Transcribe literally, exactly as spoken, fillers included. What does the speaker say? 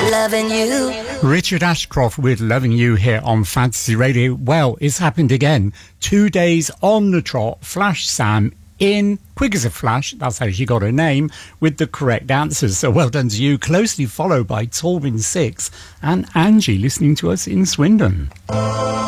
Loving You. Richard Ashcroft with Loving You here on Fantasy Radio. Well, it's happened again. Two days on the trot, Flash Sam in quick as a flash, that's how she got her name, with the correct answers. So well done to you. Closely followed by Torvin Six and Angie listening to us in Swindon.